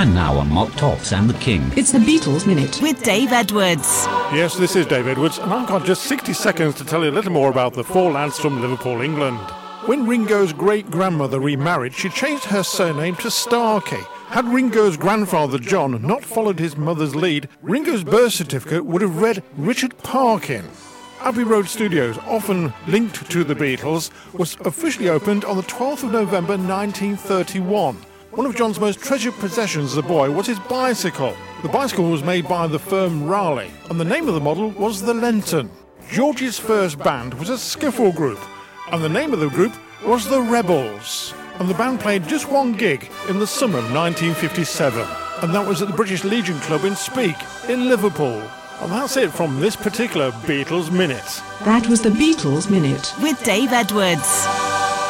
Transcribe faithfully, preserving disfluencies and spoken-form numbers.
And now on Mock Tops and the King, it's the Beatles Minute with Dave Edwards. Yes, this is Dave Edwards, and I've got just sixty seconds to tell you a little more about the four lads from Liverpool, England. When Ringo's great-grandmother remarried, she changed her surname to Starkey. Had Ringo's grandfather John not followed his mother's lead, Ringo's birth certificate would have read Richard Parkin. Abbey Road Studios, often linked to the Beatles, was officially opened on the twelfth of November nineteen thirty-one. One of John's most treasured possessions as a boy was his bicycle. The bicycle was made by the firm Raleigh, and the name of the model was the Lenton. George's first band was a skiffle group, and the name of the group was the Rebels. And the band played just one gig in the summer of nineteen fifty-seven, and that was at the British Legion Club in Speke, in Liverpool. And that's it from this particular Beatles Minute. That was the Beatles Minute with Dave Edwards.